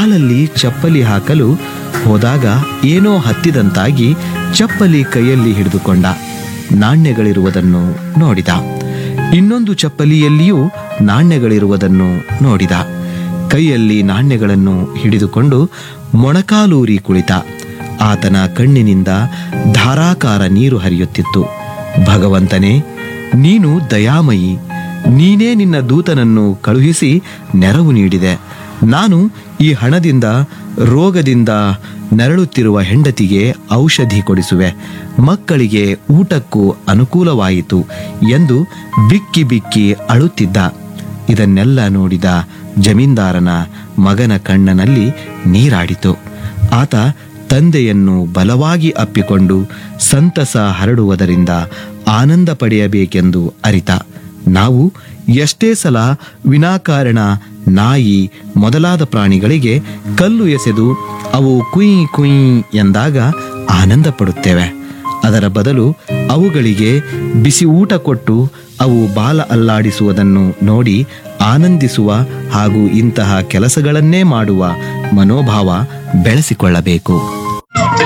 ಕಾಲಲ್ಲಿ ಚಪ್ಪಲಿ ಹಾಕಲು ಹೋದಾಗ ಏನೋ ಹತ್ತಿದಂತಾಗಿ ಚಪ್ಪಲಿ ಕೈಯಲ್ಲಿ ಹಿಡಿದುಕೊಂಡ. ನಾಣ್ಯಗಳಿರುವುದನ್ನು ನೋಡಿದ. ಇನ್ನೊಂದು ಚಪ್ಪಲಿಯಲ್ಲಿಯೂ ನಾಣ್ಯಗಳಿರುವುದನ್ನು ನೋಡಿದ. ಕೈಯಲ್ಲಿ ನಾಣ್ಯಗಳನ್ನು ಹಿಡಿದುಕೊಂಡು ಮೊಣಕಾಲೂರಿ ಕುಳಿತ. ಆತನ ಕಣ್ಣಿನಿಂದ ಧಾರಾಕಾರ ನೀರು ಹರಿಯುತ್ತಿತ್ತು. ಭಗವಂತನೇ, ನೀನು ದಯಾಮಯಿ. ನೀನೇ ನಿನ್ನ ದೂತನನ್ನು ಕಳುಹಿಸಿ ನೆರವು ನೀಡಿದೆ. ನಾನು ಈ ಹಣದಿಂದ ರೋಗದಿಂದ ನರಳುತ್ತಿರುವ ಹೆಂಡತಿಗೆ ಔಷಧಿ ಕೊಡಿಸುವೆ, ಮಕ್ಕಳಿಗೆ ಊಟಕ್ಕೂ ಅನುಕೂಲವಾಯಿತು ಎಂದು ಬಿಕ್ಕಿ ಬಿಕ್ಕಿ ಅಳುತ್ತಿದ್ದ. ಇದನ್ನೆಲ್ಲ ನೋಡಿದ ಜಮೀನ್ದಾರನ ಮಗನ ಕಣ್ಣನಲ್ಲಿ ನೀರಾಡಿತು. ಆತ ತಂದೆಯನ್ನು ಬಲವಾಗಿ ಅಪ್ಪಿಕೊಂಡು ಸಂತಸ ಹರಡುವುದರಿಂದ ಆನಂದ ಪಡೆಯಬೇಕೆಂದು ಅರಿತ. ನಾವು ಎಷ್ಟೇ ಸಲ ವಿನಾಕಾರಣ ನಾಯಿ ಮೊದಲಾದ ಪ್ರಾಣಿಗಳಿಗೆ ಕಲ್ಲು ಎಸೆದು ಅವು ಕುಯ್ ಕುಯ್ ಎಂದಾಗ ಆನಂದ ಪಡುತ್ತೇವೆ. ಅದರ ಬದಲು ಅವುಗಳಿಗೆ ಬಿಸಿ ಊಟ ಕೊಟ್ಟು ಅವು ಬಾಲ ಅಲ್ಲಾಡಿಸುವುದನ್ನು ನೋಡಿ ಆನಂದಿಸುವ ಹಾಗೂ ಇಂತಹ ಕೆಲಸಗಳನ್ನೇ ಮಾಡುವ ಮನೋಭಾವ ಬೆಳೆಸಿಕೊಳ್ಳಬೇಕು.